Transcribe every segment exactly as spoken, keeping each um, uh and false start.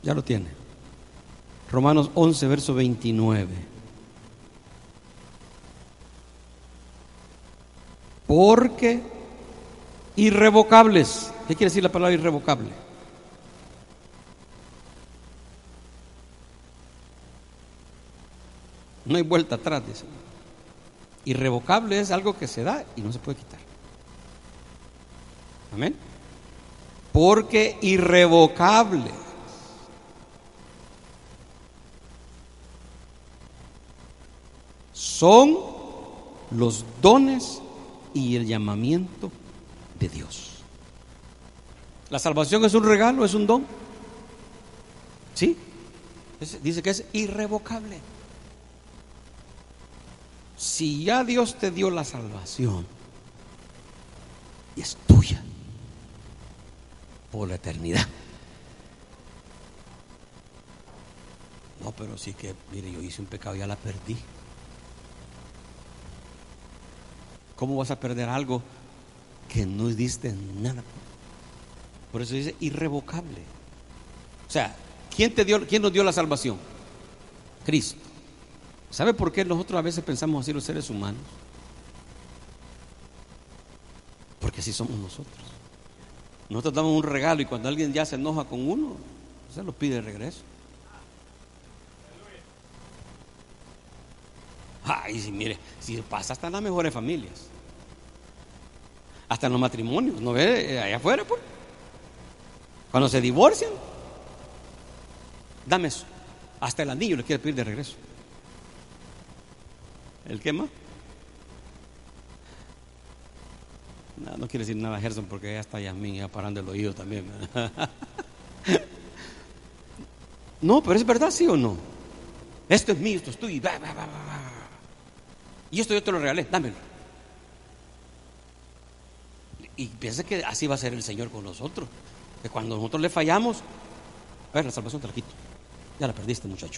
Ya lo tiene. Romanos once, verso veintinueve. Porque irrevocables. ¿Qué quiere decir la palabra irrevocable? No hay vuelta atrás, dice. Irrevocable es algo que se da y no se puede quitar. Amén. Porque irrevocable son los dones y el llamamiento de Dios. La salvación es un regalo, es un don. ¿Sí? Es, dice que es irrevocable. Si ya Dios te dio la salvación y es tuya por la eternidad. No, pero sí que, mire, yo hice un pecado y ya la perdí. ¿Cómo vas a perder algo que no diste nada? Por eso dice irrevocable. O sea, ¿quién te dio, quién nos dio la salvación? Cristo. ¿Sabe por qué nosotros a veces pensamos así los seres humanos? Porque así somos nosotros. Nosotros damos un regalo y cuando alguien ya se enoja con uno, se lo pide de regreso. Ay, sí, mire, si pasa hasta en las mejores familias, hasta en los matrimonios, ¿no ve? Allá afuera, pues. Cuando se divorcian, dame eso. Hasta el anillo le quiere pedir de regreso. ¿El qué más? No, no quiere decir nada Gerson porque ya está Yasmín ya parando el oído también. No, pero es verdad, ¿sí o no? Esto es mío, esto es tuyo. Bah, bah, bah, bah. Y esto yo te lo regalé, dámelo. Y piensa que así va a ser el Señor con nosotros. Que cuando nosotros le fallamos, a ver, la salvación te la quito. Ya la perdiste, muchacho.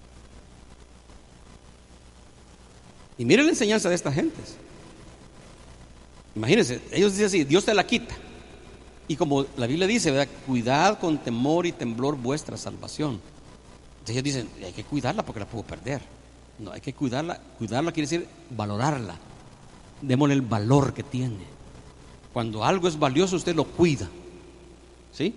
Y mire la enseñanza de estas gentes. Imagínense, ellos dicen así: Dios te la quita. Y como la Biblia dice, ¿verdad? Cuidad con temor y temblor vuestra salvación. Entonces ellos dicen, hay que cuidarla porque la puedo perder. No, hay que cuidarla. Cuidarla quiere decir valorarla. Démosle el valor que tiene. Cuando algo es valioso, usted lo cuida. ¿Sí?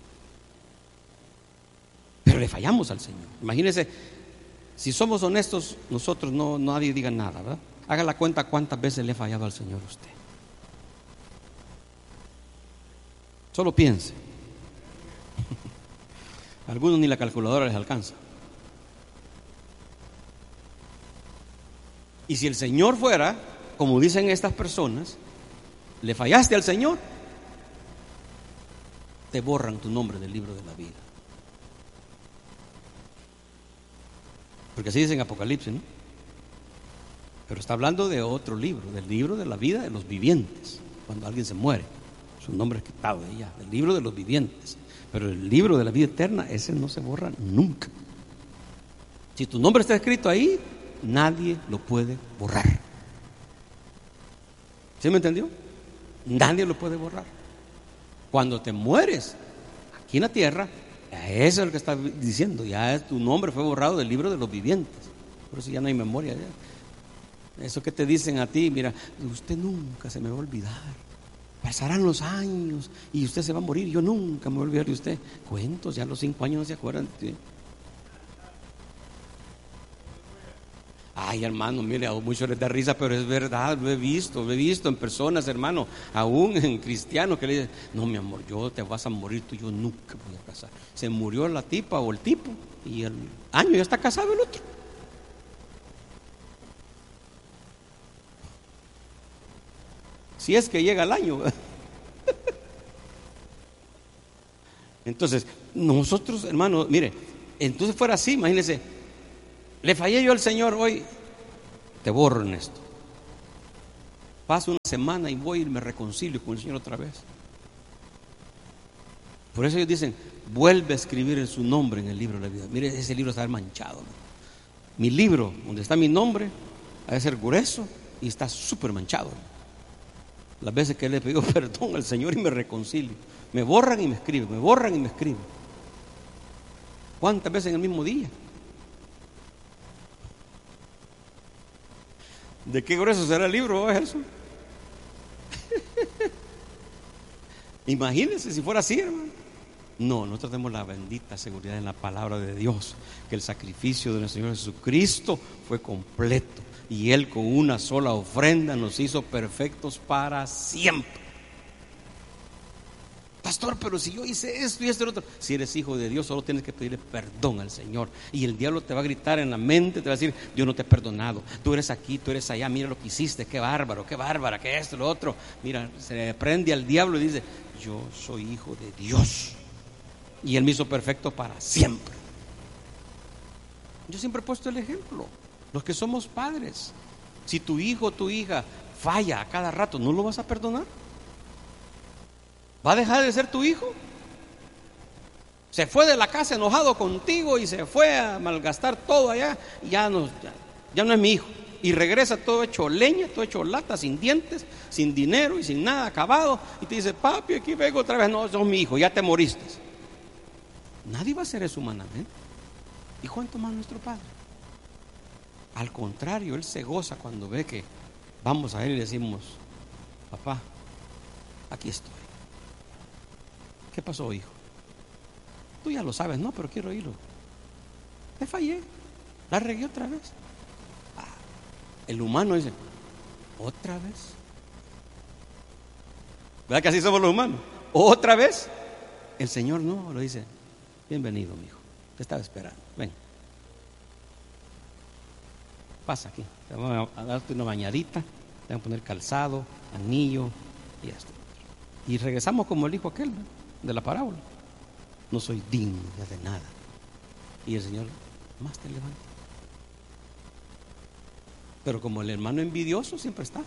Pero le fallamos al Señor. Imagínense, si somos honestos, nosotros no, nadie diga nada, ¿verdad? Haga la cuenta cuántas veces le ha fallado al Señor a usted. Solo piense. Algunos ni la calculadora les alcanza. Y si el Señor fuera, como dicen estas personas, le fallaste al Señor, te borran tu nombre del libro de la vida. Porque así dice en Apocalipsis, ¿no? Pero está hablando de otro libro, del libro de la vida de los vivientes. Cuando alguien se muere, su nombre es quitado de ella, del libro de los vivientes. Pero el libro de la vida eterna, ese no se borra nunca. Si tu nombre está escrito ahí, nadie lo puede borrar. ¿Sí me entendió? Nadie lo puede borrar. Cuando te mueres aquí en la tierra, eso es lo que está diciendo. Ya tu nombre fue borrado del libro de los vivientes. Por eso ya no hay memoria. Ya. Eso que te dicen a ti, mira, usted nunca se me va a olvidar. Pasarán los años y usted se va a morir. Yo nunca me voy a olvidar de usted. Cuentos, ya a los cinco años no se acuerdan de ti. Ay, hermano, mire, a muchos les da risa, pero es verdad, lo he visto, lo he visto en personas, hermano, aún en cristianos que le dicen, no, mi amor, yo te vas a morir, tú, yo nunca voy a casar. Se murió la tipa o el tipo y el año ya está casado el otro. Si es que llega el año. Entonces, nosotros, hermano, mire, entonces fuera así, imagínense, le fallé yo al Señor hoy, te borro en esto. Paso una semana y voy y me reconcilio con el Señor otra vez. Por eso ellos dicen, vuelve a escribir en su nombre en el libro de la vida. Mire, ese libro está manchado, ¿no? Mi libro, donde está mi nombre, ha de ser grueso y está súper manchado. Las veces que le he pedido perdón al Señor y me reconcilio, me borran y me escriben, me borran y me escriben. ¿Cuántas veces en el mismo día? ¿De qué grueso será el libro, eso? Imagínense si fuera así, hermano. No, nosotros tenemos la bendita seguridad en la palabra de Dios, que el sacrificio de nuestro Señor Jesucristo fue completo y Él con una sola ofrenda nos hizo perfectos para siempre. Pastor, pero si yo hice esto y esto y lo otro. Si eres hijo de Dios, solo tienes que pedirle perdón al Señor. Y el diablo te va a gritar en la mente, te va a decir: Dios no te ha perdonado, tú eres aquí, tú eres allá, mira lo que hiciste, qué bárbaro, qué bárbara, qué esto, lo otro. Mira, se le prende al diablo y dice: yo soy hijo de Dios y Él me hizo perfecto para siempre. Yo siempre he puesto el ejemplo. Los que somos padres, si tu hijo o tu hija falla a cada rato, ¿no lo vas a perdonar? ¿Va a dejar de ser tu hijo? Se fue de la casa enojado contigo y se fue a malgastar todo allá, y ya no, ya, ya no es mi hijo. Y regresa todo hecho leña, todo hecho lata, sin dientes, sin dinero y sin nada, acabado. Y te dice: papi, aquí vengo otra vez. No, sos mi hijo, ya te moriste. Nadie va a hacer eso humanamente. ¿Y cuánto más nuestro Padre? Al contrario, Él se goza cuando ve que vamos a Él y decimos: papá, aquí estoy. ¿Qué pasó, hijo? Tú ya lo sabes, no, pero quiero oírlo. Te fallé, la regué otra vez. Ah, el humano dice: ¿otra vez? ¿Verdad que así somos los humanos? ¿Otra vez? El Señor no, lo dice: bienvenido, mi hijo, te estaba esperando, ven. Pasa aquí, te vamos a darte una bañadita, te van a poner calzado, anillo y esto. Y regresamos como el hijo aquel, ¿no?, de la parábola: no soy digno de nada. Y el Señor más te levanta. Pero como el hermano envidioso siempre está.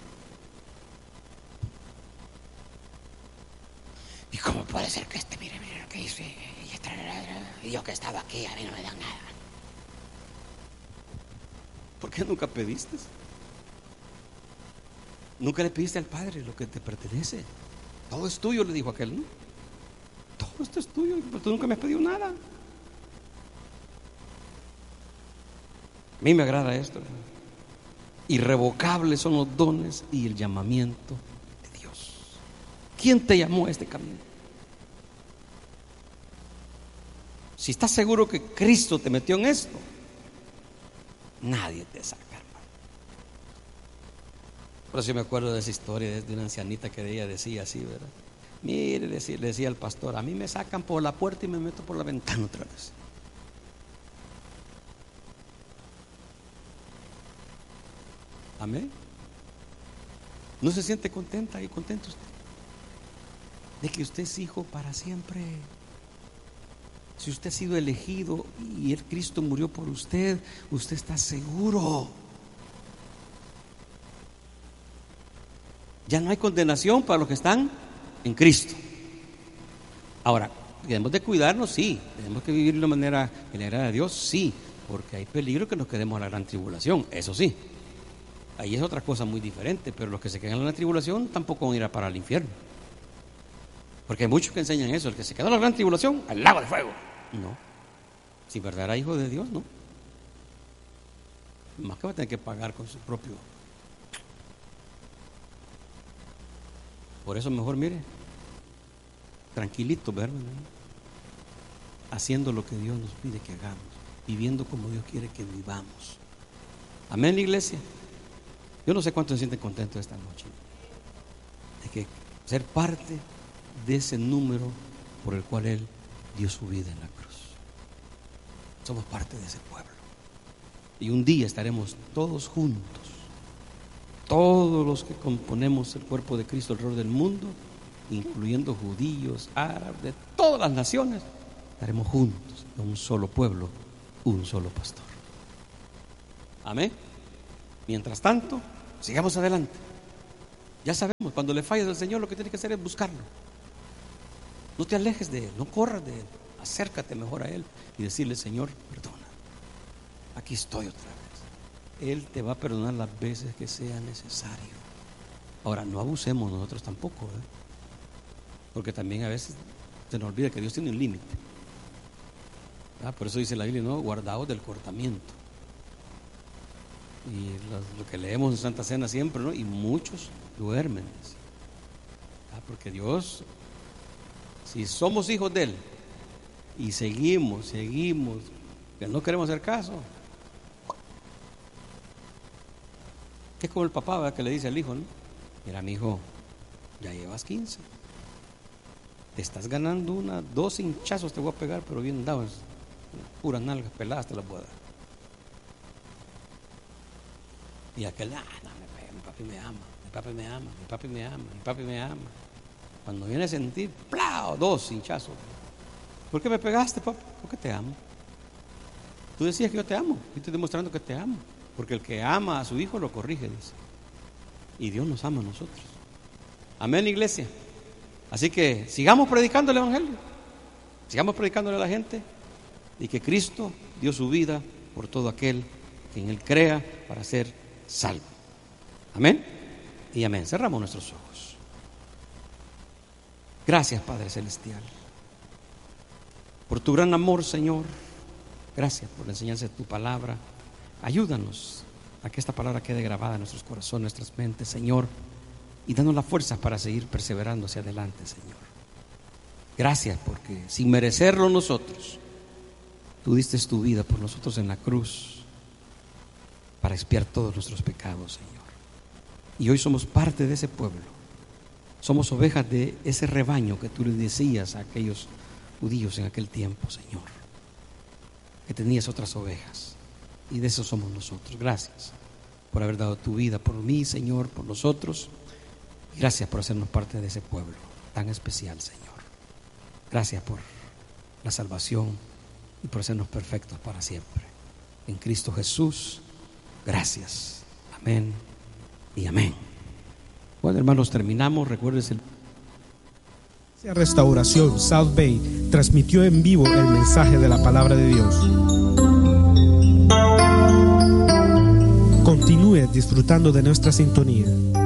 ¿Y cómo puede ser que este, mire, mire lo que hice, y yo que estaba aquí, a mí no me dan nada? ¿Por qué nunca pediste? Nunca le pediste al Padre lo que te pertenece. Todo es tuyo, le dijo aquel, ¿no? Todo esto es tuyo, pero tú nunca me has pedido nada. A mí me agrada esto. Irrevocables son los dones y el llamamiento de Dios. ¿Quién te llamó a este camino? Si estás seguro que Cristo te metió en esto, nadie te saca, hermano. Por eso yo me acuerdo de esa historia de una ancianita que ella decía así, ¿verdad? Mire, decía, le decía al pastor: a mí me sacan por la puerta y me meto por la ventana otra vez. Amén. ¿No se siente contenta y contento usted de que usted es hijo para siempre? Si usted ha sido elegido y el Cristo murió por usted, usted está seguro. Ya no hay condenación para los que están en Cristo. Ahora, debemos de cuidarnos, sí. Tenemos que vivir de una manera que le agrada a Dios, sí. Porque hay peligro que nos quedemos a la gran tribulación, eso sí. Ahí es otra cosa muy diferente. Pero los que se quedan en la tribulación tampoco van a ir a parar al infierno. Porque hay muchos que enseñan eso: el que se quedó en la gran tribulación, al lago de fuego. No. Si verdad era hijo de Dios, no. Más que va a tener que pagar con su propio. Por eso mejor, mire, tranquilito, ¿verdad? Haciendo lo que Dios nos pide que hagamos, viviendo como Dios quiere que vivamos. Amén, iglesia. Yo no sé cuántos se sienten contentos esta noche de que ser parte de ese número por el cual Él dio su vida en la cruz. Somos parte de ese pueblo. Y un día estaremos todos juntos, todos los que componemos el cuerpo de Cristo alrededor del mundo, incluyendo judíos, árabes, de todas las naciones, estaremos juntos en un solo pueblo, un solo pastor. Amén. Mientras tanto, sigamos adelante. Ya sabemos, cuando le fallas al Señor, lo que tienes que hacer es buscarlo. No te alejes de Él, no corras de Él. Acércate mejor a Él y decirle: Señor, perdona, aquí estoy otra vez. Él te va a perdonar las veces que sea necesario. Ahora, no abusemos nosotros tampoco, ¿eh? Porque también a veces se nos olvida que Dios tiene un límite. Ah, por eso dice la Biblia, ¿no? Guardaos del cortamiento. Y lo, lo que leemos en Santa Cena siempre, ¿no? Y muchos duermen. Ah, porque Dios, si somos hijos de Él y seguimos, seguimos, que no queremos hacer caso, es como el papá, ¿verdad? Que le dice al hijo, ¿no? Mira, mi hijo, ya llevas quince, te estás ganando una, dos hinchazos te voy a pegar, pero bien dados, puras nalgas peladas te las voy a dar. Y aquel, ah, no, mi papi me ama, mi papi me ama, mi papi me ama, mi papi me ama. Cuando viene a sentir, ¡plau! Dos hinchazos. ¿Por qué me pegaste, papi? Porque te amo. Tú decías que yo te amo, yo estoy demostrando que te amo. Porque el que ama a su hijo lo corrige, dice. Y Dios nos ama a nosotros. Amén, iglesia. Así que sigamos predicando el evangelio. Sigamos predicándole a la gente. Y que Cristo dio su vida por todo aquel que en Él crea para ser salvo. Amén y amén. Cerramos nuestros ojos. Gracias, Padre Celestial, por tu gran amor, Señor. Gracias por la enseñanza de tu palabra. Ayúdanos a que esta palabra quede grabada en nuestros corazones, nuestras mentes, Señor, y danos la fuerza para seguir perseverando hacia adelante, Señor. Gracias porque sin merecerlo nosotros, tú diste tu vida por nosotros en la cruz para expiar todos nuestros pecados, Señor. Y hoy somos parte de ese pueblo. Somos ovejas de ese rebaño que tú le decías a aquellos judíos en aquel tiempo, Señor, que tenías otras ovejas. Y de eso somos nosotros. Gracias por haber dado tu vida por mí, Señor, por nosotros. Y gracias por hacernos parte de ese pueblo tan especial, Señor. Gracias por la salvación y por hacernos perfectos para siempre. En Cristo Jesús, gracias. Amén y amén. Bueno, hermanos, terminamos. Recuérdense el Restauración South Bay transmitió en vivo el mensaje de la palabra de Dios. Continúe disfrutando de nuestra sintonía.